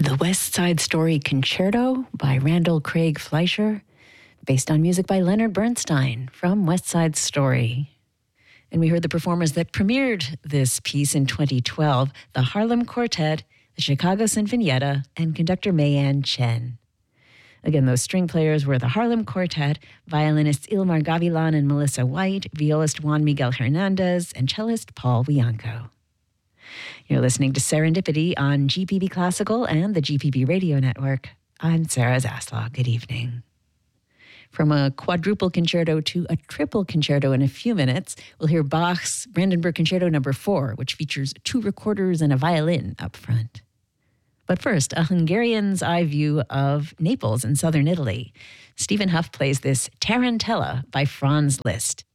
The West Side Story Concerto by Randall Craig Fleischer, based on music by Leonard Bernstein from West Side Story. And we heard the performers that premiered this piece in 2012, the Harlem Quartet, the Chicago Sinfonietta, and conductor Mayan Chen. Again, those string players were the Harlem Quartet, violinists Ilmar Gavilan and Melissa White, violist Juan Miguel Hernandez, and cellist Paul Bianco. You're listening to Serendipity on GPB Classical and the GPB Radio Network. I'm Sarah Zaslaw. Good evening. From a quadruple concerto to a triple concerto in a few minutes, we'll hear Bach's Brandenburg Concerto No. 4, which features 2 recorders and a violin up front. But first, a Hungarian's eye view of Naples in southern Italy. Stephen Huff plays this Tarantella by Franz Liszt.